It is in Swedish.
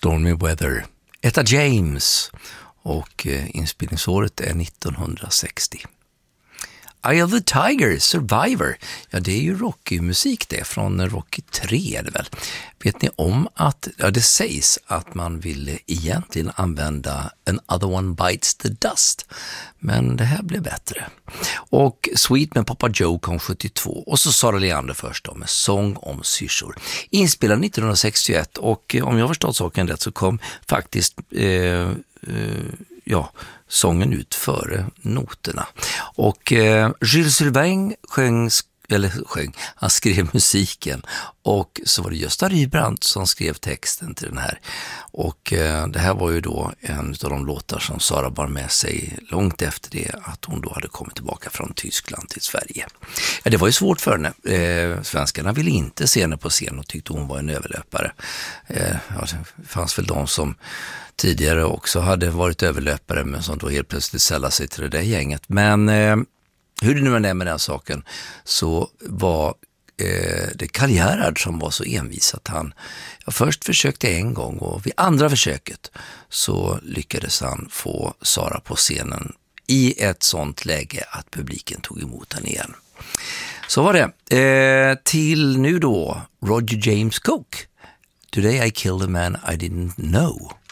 Stormy Weather. Etta James och inspelningsåret är 1960. Eye of the Tiger, Survivor. Ja, det är ju Rocky-musik det, från Rocky 3 är det väl. Vet ni om att, ja det sägs att man ville egentligen använda Another One Bites the Dust. Men det här blev bättre. Och Sweet med Papa Joe kom 72. Och så Sara Leander först då med Sång om syrsor. Inspelad 1961 och om jag förstått saken rätt så kom faktiskt sången ut före noterna. Och Gilles Sylvain han skrev musiken och så var det Gösta Rybrandt som skrev texten till den här. Och det här var ju då en av de låtar som Sara bar med sig långt efter det att hon då hade kommit tillbaka från Tyskland till Sverige. Ja, det var ju svårt för henne. Svenskarna ville inte se henne på scen och tyckte hon var en överlöpare. Det fanns väl de som tidigare också hade varit överlöpare men som då helt plötsligt sällade sig till det där gänget. Men hur det nu är med den saken så var det Karl Gerhard som var så envis att han först försökte en gång och vid andra försöket så lyckades han få Sara på scenen i ett sånt läge att publiken tog emot henne igen. Så var det. Till nu då Roger James Cook. Today I killed a man I didn't know.